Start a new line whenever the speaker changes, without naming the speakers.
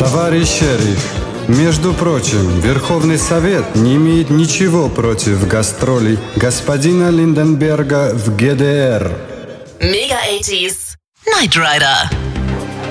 Товарищ шериф, между прочим, Верховный Совет не имеет ничего против гастролей господина Линденберга в ГДР.
Mega 80s Night Rider.